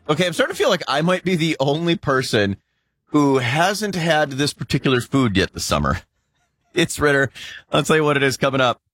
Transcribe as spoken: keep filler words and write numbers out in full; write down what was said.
Okay, I'm starting to feel like I might be the only person who hasn't had this particular food yet this summer. It's Ritter. I'll tell you what it is coming up.